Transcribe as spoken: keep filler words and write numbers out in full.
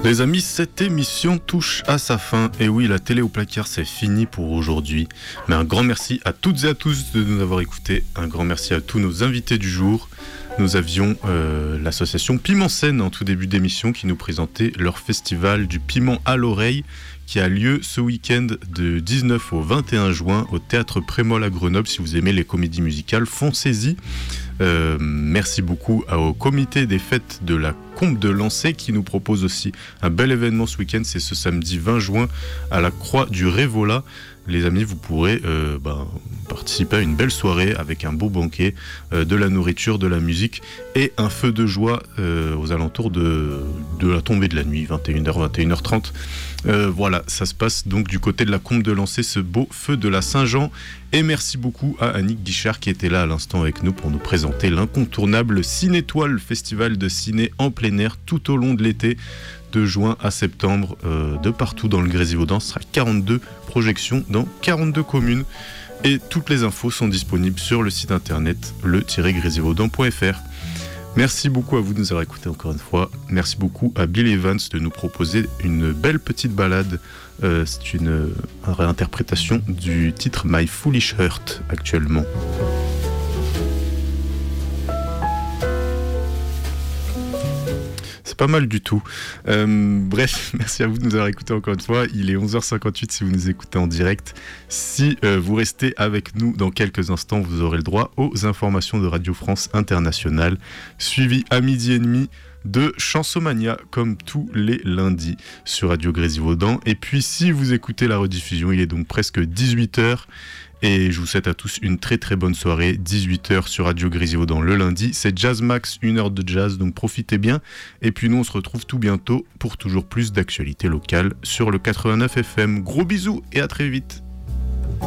Les amis, cette émission touche à sa fin. Et oui, la télé au placard, c'est fini pour aujourd'hui. Mais un grand merci à toutes et à tous de nous avoir écoutés. Un grand merci à tous nos invités du jour. Nous avions euh, l'association Piment Scène en tout début d'émission qui nous présentait leur festival du piment à l'oreille qui a lieu ce week-end de dix-neuf au vingt et un juin au Théâtre Prémol à Grenoble. Si vous aimez les comédies musicales, foncez-y. Euh, merci beaucoup au comité des fêtes de la Combe de Lancey qui nous propose aussi un bel événement ce week-end. C'est ce samedi vingt juin à la Croix du Révola. Les amis, vous pourrez euh, ben, participer à une belle soirée avec un beau banquet, euh, de la nourriture, de la musique et un feu de joie euh, aux alentours de, de la tombée de la nuit, vingt et une heures, vingt et une heures trente. Euh, voilà, ça se passe donc du côté de la Combe de Lancey, ce beau feu de la Saint-Jean. Et merci beaucoup à Annick Guichard qui était là à l'instant avec nous pour nous présenter l'incontournable Cinétoile, festival de ciné en plein air tout au long de l'été. De juin à septembre, euh, de partout dans le Grésivaudan. Ce sera quarante-deux projections dans quarante-deux communes. Et toutes les infos sont disponibles sur le site internet le tiret grésivaudan point f r. Merci beaucoup à vous de nous avoir écoutés encore une fois. Merci beaucoup à Bill Evans de nous proposer une belle petite balade. Euh, c'est une, une réinterprétation du titre My Foolish Heart actuellement. C'est pas mal du tout. Euh, bref, merci à vous de nous avoir écoutés encore une fois. Il est onze heures cinquante-huit si vous nous écoutez en direct. Si euh, vous restez avec nous dans quelques instants, vous aurez le droit aux informations de Radio France Internationale, suivies à midi et demi de Chansomania, comme tous les lundis sur Radio Grésivaudan. Et puis, si vous écoutez la rediffusion, il est donc presque dix-huit heures. Et je vous souhaite à tous une très très bonne soirée, dix-huit heures sur Radio Grésivaudan le lundi. C'est Jazz Max, une heure de jazz, donc profitez bien. Et puis nous, on se retrouve tout bientôt pour toujours plus d'actualités locales sur le quatre-vingt-neuf F M. Gros bisous et à très vite.